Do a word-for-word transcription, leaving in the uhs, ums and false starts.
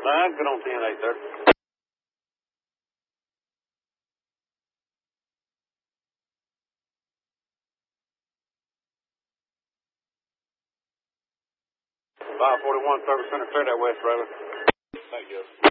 Nah, good on ten eight thirty. five forty-one, Service Center, clear that west, Riley. Thank you.